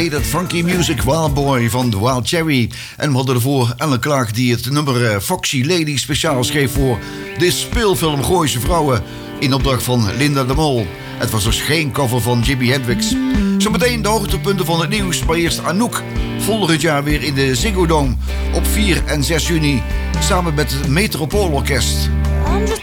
Play That Funky Music, Wild Boy van The Wild Cherry. En we hadden ervoor Ellen Clark die het nummer Foxy Lady speciaal schreef voor de speelfilm Gooise Vrouwen in opdracht van Linda de Mol. Het was dus geen cover van Jimi Hendrix. Zometeen de hoogtepunten van het nieuws, maar eerst Anouk. Volgend jaar weer in de Ziggo Dome op 4 en 6 juni samen met het Metropoolorkest.